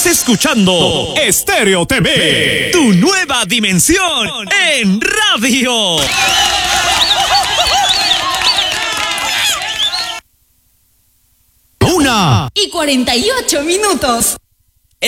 Estás escuchando Estéreo TV, tu nueva dimensión en radio. 1:48.